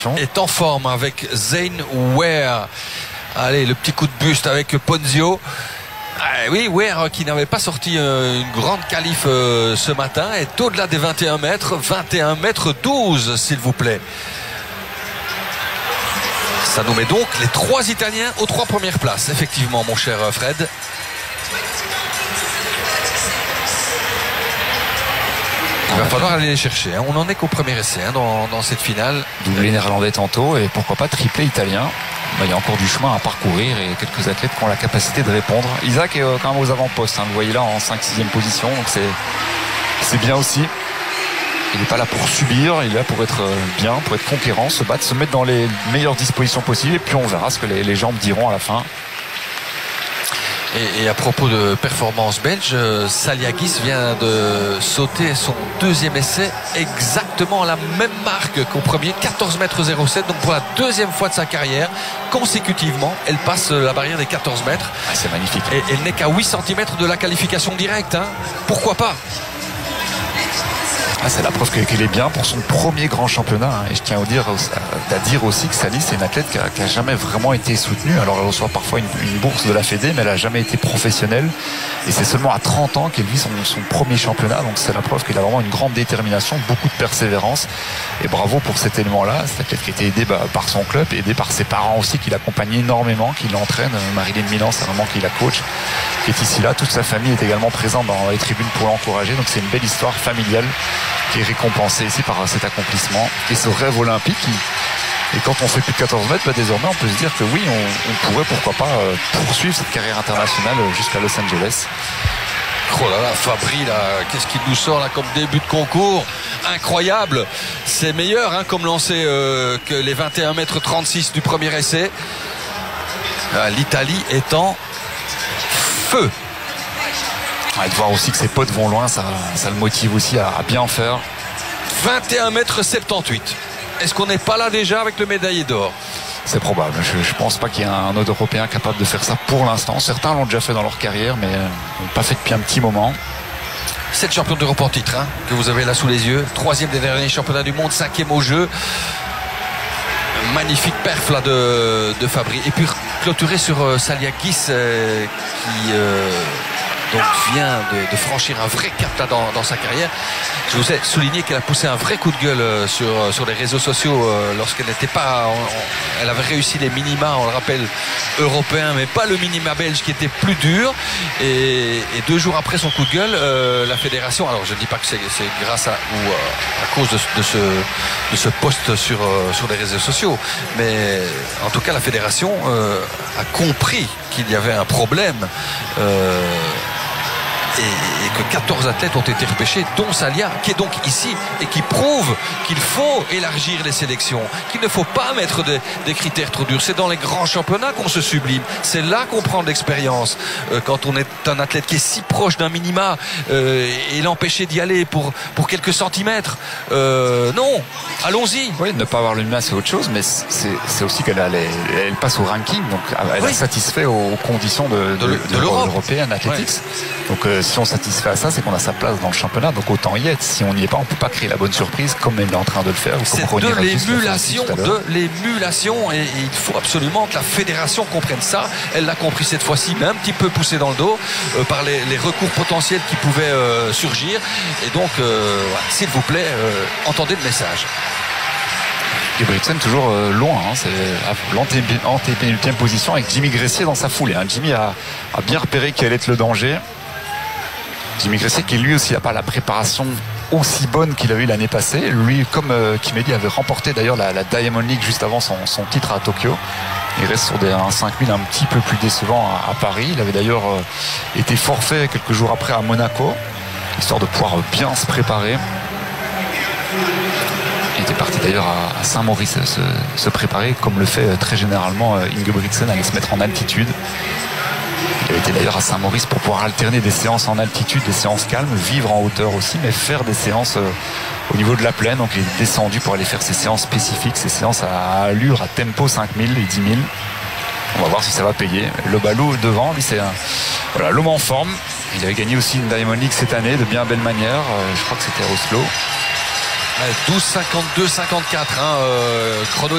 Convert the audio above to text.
est en forme avec Zane Ware. Allez, le petit coup de buste avec Ponzio. Oui, Ware qui n'avait pas sorti une grande qualif ce matin est au-delà des 21 mètres. 21 mètres 12, s'il vous plaît. Ça nous met donc les 3 Italiens aux 3 premières places. Effectivement, mon cher Fred. Il va falloir aller les chercher. On n'en est qu'au premier essai dans cette finale. Doublé néerlandais tantôt et pourquoi pas triplé italien. Il y a encore du chemin à parcourir et quelques athlètes qui ont la capacité de répondre. Isaac est quand même aux avant-postes. Vous voyez là en 5-6e position. Donc c'est bien aussi. Il n'est pas là pour subir, il est là pour être bien, pour être conquérant, se battre, se mettre dans les meilleures dispositions possibles. Et puis on verra ce que les jambes diront à la fin. Et à propos de performance belge, Saliakis vient de sauter son 2e essai exactement à la même marque qu'au premier, 14 mètres 07. Donc pour la 2e fois de sa carrière, consécutivement, elle passe la barrière des 14 mètres. Ah, c'est magnifique. Et elle n'est qu'à 8 cm de la qualification directe. Pourquoi pas? C'est la preuve qu'il est bien pour son premier grand championnat. Et je tiens à dire aussi que Sally, c'est une athlète qui a jamais vraiment été soutenue. Alors elle reçoit parfois une bourse de la Fédé, mais elle n'a jamais été professionnelle. Et c'est seulement à 30 ans qu'elle vit son premier championnat. Donc c'est la preuve qu'il a vraiment une grande détermination, beaucoup de persévérance. Et bravo pour cet élément-là. Cette athlète qui a été aidée par son club, aidée par ses parents aussi, qui l'accompagnent énormément, qui l'entraînent. Marilyn Milan, c'est vraiment qui la coach, qui est ici là. Toute sa famille est également présente dans les tribunes pour l'encourager. Donc c'est une belle histoire familiale qui est récompensé ici par cet accomplissement et ce rêve olympique et quand on fait plus de 14 mètres, désormais on peut se dire que oui, on pourrait pourquoi pas poursuivre cette carrière internationale jusqu'à Los Angeles. Oh là là, Fabry là, qu'est-ce qu'il nous sort là comme début de concours incroyable. C'est meilleur comme lancé que les 21 mètres 36 du premier essai. L'Italie est en feu. Et de voir aussi que ses potes vont loin, ça le motive aussi à bien faire. 21 mètres 78. Est-ce qu'on n'est pas là déjà avec le médaillé d'or? C'est probable. Je pense pas qu'il y ait un autre Européen capable de faire ça pour l'instant. Certains l'ont déjà fait dans leur carrière, mais n'ont pas fait depuis un petit moment. 7 champions d'Europe en titre que vous avez là sous les yeux. 3e des derniers championnats du monde, 5e au jeu. Magnifique perf là de Fabry. Et puis clôturer sur Saliakis qui donc vient de franchir un vrai cap là dans sa carrière. Je vous ai souligné qu'elle a poussé un vrai coup de gueule sur les réseaux sociaux lorsqu'elle n'était pas elle avait réussi les minima, on le rappelle, européens, mais pas le minima belge qui était plus dur. Et 2 jours après son coup de gueule, la fédération, alors je ne dis pas que c'est grâce à cause de ce post sur les réseaux sociaux, mais en tout cas la fédération a compris qu'il y avait un problème et que 14 athlètes ont été repêchés, dont Salia, qui est donc ici et qui prouve qu'il faut élargir les sélections, qu'il ne faut pas mettre des critères trop durs. C'est dans les grands championnats qu'on se sublime, c'est là qu'on prend de l'expérience. Quand on est un athlète qui est si proche d'un minima et l'empêcher d'y aller pour quelques centimètres, non, allons-y. Oui, ne pas avoir le minima c'est autre chose, mais c'est aussi qu'elle elle passe au ranking, donc elle est satisfaite aux conditions de l'Europe européenne athlétique. Ouais. Donc si on satisfait à ça, c'est qu'on a sa place dans le championnat, donc autant y être. Si on n'y est pas, on ne peut pas créer la bonne surprise comme elle est en train de le faire. C'est de l'émulation, et il faut absolument que la fédération comprenne ça. Elle l'a compris cette fois-ci, mais un petit peu poussé dans le dos par les recours potentiels qui pouvaient surgir. Et donc, s'il vous plaît, entendez le message. Ingebrigtsen toujours loin, c'est l'antépénultième position avec Jimmy Gressier dans sa foulée. Jimmy a bien repéré quel est le danger. Jimmy Gressier qui lui aussi n'a pas la préparation aussi bonne qu'il a eu l'année passée. Lui, comme Kimeli avait remporté d'ailleurs la Diamond League juste avant son titre à Tokyo. Il reste sur un 5000 un petit peu plus décevant à Paris. Il avait d'ailleurs été forfait quelques jours après à Monaco, histoire de pouvoir bien se préparer. Il était parti d'ailleurs à Saint-Maurice se préparer, comme le fait très généralement Ingebrigtsen, aller se mettre en altitude. Il avait été d'ailleurs à Saint-Maurice pour pouvoir alterner des séances en altitude, des séances calmes, vivre en hauteur aussi, mais faire des séances au niveau de la plaine. Donc il est descendu pour aller faire ces séances spécifiques, ces séances à allure, à tempo 5000 et 10 000. On va voir si ça va payer. Le Balou devant, lui c'est l'homme en forme. Il avait gagné aussi une Diamond League cette année de bien belle manière. Je crois que c'était à Oslo. 12,52, 54 chrono